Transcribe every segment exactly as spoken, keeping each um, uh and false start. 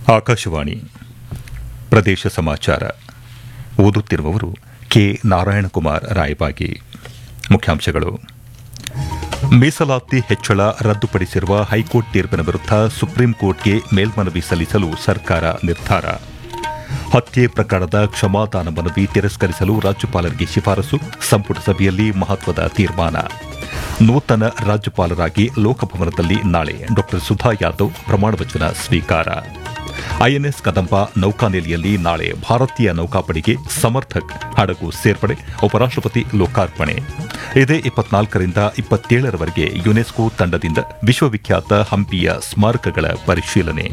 ಆಕಾಶವಾಣಿ ಪ್ರದೇಶ ಸಮಾಚಾರ ಓದುತ್ತಿರುವವರು ಕೆ ನಾರಾಯಣಕುಮಾರ್ ರಾಯಬಾಗಿ. ಮುಖ್ಯಾಂಶಗಳು: ಮೀಸಲಾತಿ ಹೆಚ್ಚಳ ರದ್ದುಪಡಿಸಿರುವ ಹೈಕೋರ್ಟ್ ತೀರ್ಪಿನ ವಿರುದ್ಧ ಸುಪ್ರೀಂ ಕೋರ್ಟ್ಗೆ ಮೇಲ್ಮನವಿ ಸಲ್ಲಿಸಲು ಸರ್ಕಾರ ನಿರ್ಧಾರ. ಹತ್ಯೆ ಪ್ರಕರಣದ ಕ್ಷಮಾದಾನ ಮನವಿ ತಿರಸ್ಕರಿಸಲು ರಾಜ್ಯಪಾಲರಿಗೆ ಶಿಫಾರಸು, ಸಂಪುಟ ಸಭೆಯಲ್ಲಿ ಮಹತ್ವದ ತೀರ್ಮಾನ. ನೂತನ ರಾಜ್ಯಪಾಲರಾಗಿ ಲೋಕಭವನದಲ್ಲಿ ನಾಳೆ ಡಾ ಸುಧಾ ಯಾದವ್ ಪ್ರಮಾಣವಚನ ಸ್ವೀಕಾರ. ಐಎನ್ಎಸ್ ಕದಂಬ ನೌಕಾನೆಲೆಯಲ್ಲಿ ನಾಳೆ ಭಾರತೀಯ ನೌಕಾಪಡೆಗೆ ಸಮರ್ಥಕ್ ಹಡಗು ಸೇರ್ಪಡೆ, ಉಪರಾಷ್ಟಪತಿ ಲೋಕಾರ್ಪಣೆ. ಇದೇ ಇಪ್ಪತ್ನಾಲ್ಕರಿಂದ ಇಪ್ಪತ್ತೇಳರವರೆಗೆ ಯುನೆಸ್ಕೋ ತಂಡದಿಂದ ವಿಶ್ವವಿಖ್ಯಾತ ಹಂಪಿಯ ಸ್ಮಾರಕಗಳ ಪರಿಶೀಲನೆ.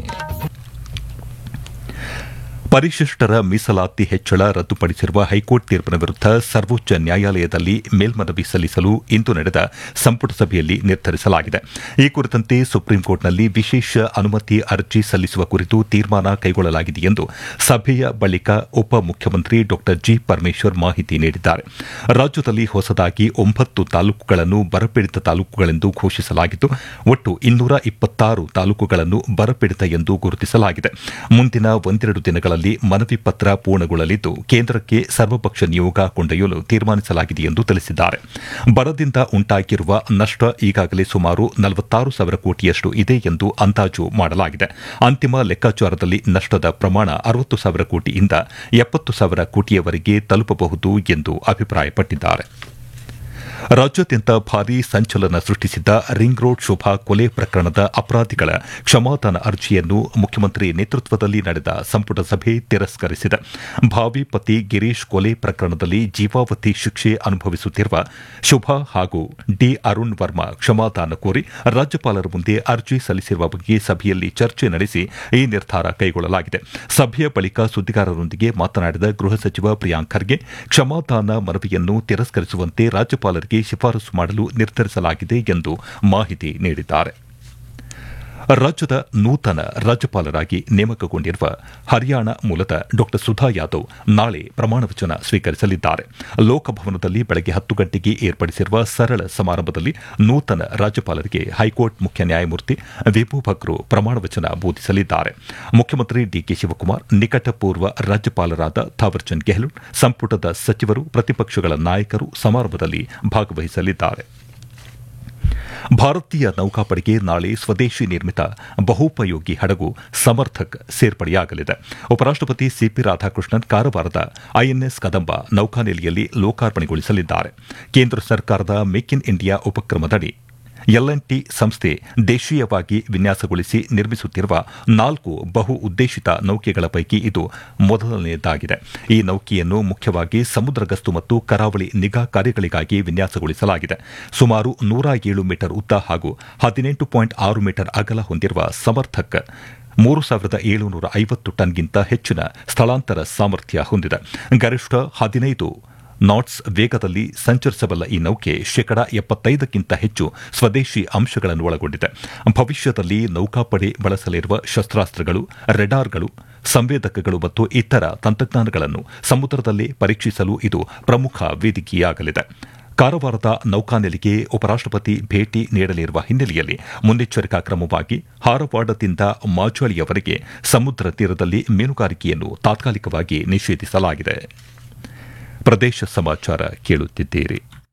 ಪರಿಶಿಷ್ಟರ ಮೀಸಲಾತಿ ಹೆಚ್ಚಳ ರದ್ದುಪಡಿಸಿರುವ ಹೈಕೋರ್ಟ್ ತೀರ್ಪಿನ ವಿರುದ್ಧ ಸರ್ವೋಚ್ಚ ನ್ಯಾಯಾಲಯದಲ್ಲಿ ಮೇಲ್ಮನವಿ ಸಲ್ಲಿಸಲು ಇಂದು ನಡೆದ ಸಂಪುಟ ಸಭೆಯಲ್ಲಿ ನಿರ್ಧರಿಸಲಾಗಿದೆ. ಈ ಕುರಿತಂತೆ ಸುಪ್ರೀಂ ಕೋರ್ಟ್ನಲ್ಲಿ ವಿಶೇಷ ಅನುಮತಿ ಅರ್ಜಿ ಸಲ್ಲಿಸುವ ಕುರಿತು ತೀರ್ಮಾನ ಕೈಗೊಳ್ಳಲಾಗಿದೆ ಎಂದು ಸಭೆಯ ಬಳಿಕ ಉಪಮುಖ್ಯಮಂತ್ರಿ ಡಾ ಜಿ ಪರಮೇಶ್ವರ್ ಮಾಹಿತಿ ನೀಡಿದ್ದಾರೆ. ರಾಜ್ಯದಲ್ಲಿ ಹೊಸದಾಗಿ ಒಂಬತ್ತು ತಾಲೂಕುಗಳನ್ನು ಬರಪೀಡಿತ ತಾಲೂಕುಗಳೆಂದು ಘೋಷಿಸಲಾಗಿದ್ದು, ಒಟ್ಟು ಇನ್ನೂರ ಇಪ್ಪತ್ತಾರು ತಾಲೂಕುಗಳನ್ನು ಬರಪೀಡಿತ ಎಂದು ಗುರುತಿಸಲಾಗಿದೆ. ಮುಂದಿನ ಒಂದೆರಡು ದಿನಗಳಲ್ಲಿ ಮನವಿ ಪತ್ರ ಪೂರ್ಣಗೊಳ್ಳಲಿದ್ದು, ಕೇಂದ್ರಕ್ಕೆ ಸರ್ವಪಕ್ಷ ನಿಯೋಗ ಕೊಂಡೊಯ್ಯಲು ತೀರ್ಮಾನಿಸಲಾಗಿದೆ ಎಂದು ತಿಳಿಸಿದ್ದಾರೆ. ಬರದಿಂದ ಉಂಟಾಗಿರುವ ನಷ್ಟ ಈಗಾಗಲೇ ಸುಮಾರು ನಲವತ್ತಾರು ಸಾವಿರ ಕೋಟಿಯಷ್ಟು ಇದೆ ಎಂದು ಅಂದಾಜು ಮಾಡಲಾಗಿದೆ. ಅಂತಿಮ ಲೆಕ್ಕಾಚಾರದಲ್ಲಿ ನಷ್ಟದ ಪ್ರಮಾಣ ಅರವತ್ತು ಸಾವಿರ ಕೋಟಿಯಿಂದ ಎಪ್ಪತ್ತು ಸಾವಿರ ಕೋಟಿಯವರೆಗೆ ತಲುಪಬಹುದು ಎಂದು ಅಭಿಪ್ರಾಯಪಟ್ಟಿದ್ದಾರೆ. ರಾಜ್ಯಾದ್ಯಂತ ಭಾರೀ ಸಂಚಲನ ಸೃಷ್ಟಿಸಿದ್ದ ರಿಂಗ್ ರೋಡ್ ಶೋಭಾ ಕೊಲೆ ಪ್ರಕರಣದ ಅಪರಾಧಿಗಳ ಕ್ಷಮಾದಾನ ಅರ್ಜಿಯನ್ನು ಮುಖ್ಯಮಂತ್ರಿ ನೇತೃತ್ವದಲ್ಲಿ ನಡೆದ ಸಂಪುಟ ಸಭೆ ತಿರಸ್ಕರಿಸಿದೆ. ಭಾವಿ ಪತಿ ಗಿರೀಶ್ ಕೊಲೆ ಪ್ರಕರಣದಲ್ಲಿ ಜೀವಾವಧಿ ಶಿಕ್ಷೆ ಅನುಭವಿಸುತ್ತಿರುವ ಶುಭಾ ಹಾಗೂ ಡಿ ಅರುಣ್ ವರ್ಮಾ ಕ್ಷಮಾದಾನ ಕೋರಿ ರಾಜ್ಯಪಾಲರ ಮುಂದೆ ಅರ್ಜಿ ಸಲ್ಲಿಸಿರುವ ಬಗ್ಗೆ ಸಭೆಯಲ್ಲಿ ಚರ್ಚೆ ನಡೆಸಿ ಈ ನಿರ್ಧಾರ ಕೈಗೊಳ್ಳಲಾಗಿದೆ. ಸಭೆಯ ಬಳಿಕ ಸುದ್ದಿಗಾರರೊಂದಿಗೆ ಮಾತನಾಡಿದ ಗೃಹ ಸಚಿವ ಪ್ರಿಯಾಂಕ್ ಖರ್ಗೆ, ಕ್ಷಮಾದಾನ ಮನವಿಯನ್ನು ತಿರಸ್ಕರಿಸುವಂತೆ ರಾಜ್ಯಪಾಲರಿಗೆ ಶಿಫಾರಸು ಮಾಡಲು ನಿರ್ಧರಿಸಲಾಗಿದೆ ಎಂದು ಮಾಹಿತಿ ನೀಡಿದ್ದಾರೆ. ರಾಜ್ಯದ ನೂತನ ರಾಜ್ಯಪಾಲರಾಗಿ ನೇಮಕಗೊಂಡಿರುವ ಹರಿಯಾಣ ಮೂಲದ ಡಾ ಸುಧಾ ಯಾದವ್ ನಾಳೆ ಪ್ರಮಾಣವಚನ ಸ್ವೀಕರಿಸಲಿದ್ದಾರೆ. ಲೋಕಭವನದಲ್ಲಿ ಬೆಳಗ್ಗೆ ಹತ್ತು ಗಂಟೆಗೆ ಏರ್ಪಡಿಸಿರುವ ಸರಳ ಸಮಾರಂಭದಲ್ಲಿ ನೂತನ ರಾಜ್ಯಪಾಲರಿಗೆ ಹೈಕೋರ್ಟ್ ಮುಖ್ಯ ನ್ಯಾಯಮೂರ್ತಿ ವಿಭು ಭಕ್ರು ಪ್ರಮಾಣವಚನ ಬೋಧಿಸಲಿದ್ದಾರೆ. ಮುಖ್ಯಮಂತ್ರಿ ಡಿಕೆ ಶಿವಕುಮಾರ್, ನಿಕಟಪೂರ್ವ ರಾಜ್ಯಪಾಲರಾದ ಥಾವರ್ಚಂದ್ ಗೆಹ್ಲೋಟ್, ಸಂಪುಟದ ಸಚಿವರು, ಪ್ರತಿಪಕ್ಷಗಳ ನಾಯಕರು ಸಮಾರಂಭದಲ್ಲಿ ಭಾಗವಹಿಸಲಿದ್ದಾರೆ. ಭಾರತೀಯ ನೌಕಾಪಡೆಗೆ ನಾಳೆ ಸ್ವದೇಶಿ ನಿರ್ಮಿತ ಬಹುಪಯೋಗಿ ಹಡಗು ಸಮರ್ಥಕ್ ಸೇರ್ಪಡೆಯಾಗಲಿದೆ. ಉಪರಾಷ್ಟಪತಿ ಸಿಪಿ ರಾಧಾಕೃಷ್ಣನ್ ಕಾರವಾರದ ಐಎನ್ಎಸ್ ಕದಂಬ ನೌಕಾನೆಲೆಯಲ್ಲಿ ಲೋಕಾರ್ಪಣೆಗೊಳಿಸಲಿದ್ದಾರೆ. ಕೇಂದ್ರ ಸರ್ಕಾರದ make in India ಉಪಕ್ರಮದಡಿ L and T ಸಂಸ್ಥೆ ದೇಶೀಯವಾಗಿ ವಿನ್ಯಾಸಗೊಳಿಸಿ ನಿರ್ಮಿಸುತ್ತಿರುವ ನಾಲ್ಕು ಬಹು ಉದ್ದೇಶಿತ ನೌಕೆಗಳ ಪೈಕಿ ಇದು ಮೊದಲನೆಯದಾಗಿದೆ. ಈ ನೌಕೆಯನ್ನು ಮುಖ್ಯವಾಗಿ ಸಮುದ್ರ ಗಸ್ತು ಮತ್ತು ಕರಾವಳಿ ನಿಗಾ ಕಾರ್ಯಗಳಿಗಾಗಿ ವಿನ್ಯಾಸಗೊಳಿಸಲಾಗಿದೆ. ಸುಮಾರು ನೂರ ಏಳು ಮೀಟರ್ ಉದ್ದ ಹಾಗೂ ಹದಿನೆಂಟು ಪಾಯಿಂಟ್ ಆರು ಮೀಟರ್ ಅಗಲ ಹೊಂದಿರುವ ಸಮರ್ಥಕ್ ಮೂರು ಸಾವಿರದ ಏಳುನೂರ ಐವತ್ತು ಟನ್ಗಿಂತ ಹೆಚ್ಚಿನ ಸ್ಥಳಾಂತರ ಸಾಮರ್ಥ್ಯ ಹೊಂದಿದೆ. ಗರಿಷ್ಠ ಹದಿನೈದು ನಾಟ್ಸ್ ವೇಗದಲ್ಲಿ ಸಂಚರಿಸಬಲ್ಲ ಈ ನೌಕೆ ಶೇಕಡಾ ಎಪ್ಪತ್ತೈದಕ್ಕಿಂತ ಹೆಚ್ಚು ಸ್ವದೇಶಿ ಅಂಶಗಳನ್ನು ಒಳಗೊಂಡಿದೆ. ಭವಿಷ್ಯದಲ್ಲಿ ನೌಕಾಪಡೆ ಬಳಸಲಿರುವ ಶಸ್ತ್ರಾಸ್ತ್ರಗಳು, ರೆಡಾರ್ಗಳು, ಸಂವೇದಕಗಳು ಮತ್ತು ಇತರ ತಂತ್ರಜ್ಞಾನಗಳನ್ನು ಸಮುದ್ರದಲ್ಲೇ ಪರೀಕ್ಷಿಸಲು ಇದು ಪ್ರಮುಖ ವೇದಿಕೆಯಾಗಲಿದೆ. ಕಾರವಾರದ ನೌಕಾನೆಲೆಗೆ ಉಪರಾಷ್ಟಪತಿ ಭೇಟಿ ನೀಡಲಿರುವ ಹಿನ್ನೆಲೆಯಲ್ಲಿ ಮುನ್ನೆಚ್ಚರಿಕಾ ಕ್ರಮವಾಗಿ ಹಾರವಾಡದಿಂದ ಮಾಜಾಳಿಯವರೆಗೆ ಸಮುದ್ರ ತೀರದಲ್ಲಿ ಮೀನುಗಾರಿಕೆಯನ್ನು ತಾತ್ಕಾಲಿಕವಾಗಿ ನಿಷೇಧಿಸಲಾಗಿದೆ. ಪ್ರದೇಶ ಸಮಾಚಾರ ಕೇಳುತ್ತಿದ್ದೀರಿ.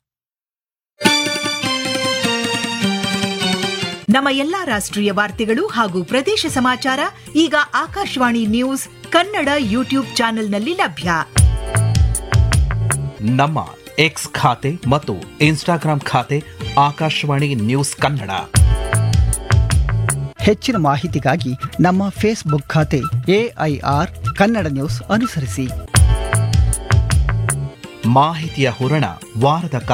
ನಮ್ಮ ಎಲ್ಲಾ ರಾಷ್ಟ್ರೀಯ ವಾರ್ತೆಗಳು ಹಾಗೂ ಪ್ರದೇಶ ಸಮಾಚಾರ ಈಗ ಆಕಾಶವಾಣಿ ನ್ಯೂಸ್ ಕನ್ನಡ ಯೂಟ್ಯೂಬ್ ಚಾನೆಲ್ನಲ್ಲಿ ಲಭ್ಯ. ನಮ್ಮ ಎಕ್ಸ್ ಖಾತೆ ಮತ್ತು ಇನ್ಸ್ಟಾಗ್ರಾಂ ಖಾತೆ ಆಕಾಶವಾಣಿ ನ್ಯೂಸ್ ಕನ್ನಡ. ಹೆಚ್ಚಿನ ಮಾಹಿತಿಗಾಗಿ ನಮ್ಮ ಫೇಸ್ಬುಕ್ ಖಾತೆ ಎಐಆರ್ ಕನ್ನಡ ನ್ಯೂಸ್ ಅನುಸರಿಸಿ. ಮಾಹಿತಿಯ ಹೂರಣ ವಾರದ